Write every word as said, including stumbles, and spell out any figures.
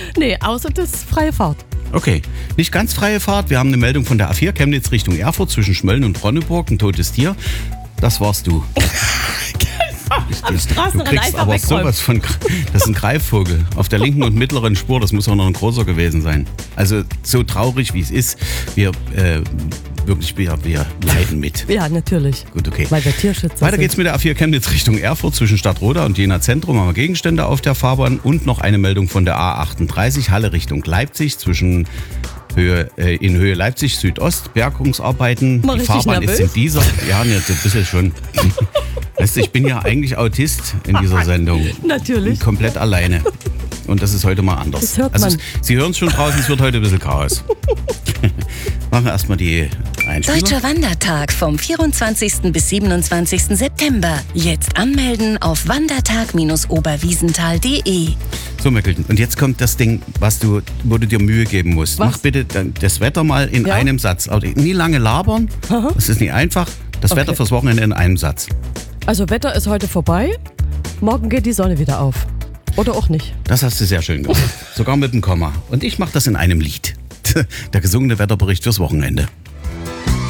Nee, außer das ist freie Fahrt. Okay, nicht ganz freie Fahrt. Wir haben eine Meldung von der A vier Chemnitz Richtung Erfurt zwischen Schmölln und Bronneburg. Ein totes Tier. Das warst du. Am Straßenrand du kriegst einfach aber wegräumen. sowas von. Das ist ein Greifvogel. Auf der linken und mittleren Spur. Das muss auch noch ein großer gewesen sein. Also so traurig wie es ist. Wir, äh, wirklich, wir, wir leiden mit. Ja, natürlich. Gut, okay. Weil wir Tierschützer Weiter sind. geht's mit der A vier Chemnitz Richtung Erfurt zwischen Stadtroda und Jena Zentrum. Haben wir Gegenstände auf der Fahrbahn und noch eine Meldung von der A achtunddreißig Halle Richtung Leipzig zwischen Höhe, äh, in Höhe Leipzig Südost. Bergungsarbeiten. Mal Die richtig Fahrbahn nervös. ist in dieser. Ja, ne, ein bisschen schon. Weißt du, ich bin ja eigentlich Autist in dieser Sendung. Natürlich. Komplett alleine. Und das ist heute mal anders. Das hört also, man. es- Sie hören es schon draußen, es wird heute ein bisschen Chaos. Machen wir erstmal die Einspieler. Deutscher Wandertag vom vierundzwanzigsten bis siebenundzwanzigsten September. Jetzt anmelden auf wandertag Bindestrich oberwiesenthal punkt de. So, Meckelten. Und jetzt kommt das Ding, was du, wo du dir Mühe geben musst. Was? Mach bitte dann das Wetter mal in Ja? einem Satz. Also nie lange labern. Aha. Das ist nicht einfach. Das Okay. Wetter fürs Wochenende in einem Satz. Also Wetter ist heute vorbei. Morgen geht die Sonne wieder auf. Oder auch nicht. Das hast du sehr schön gemacht. Sogar mit dem Komma. Und ich mache das in einem Lied. Der gesungene Wetterbericht fürs Wochenende.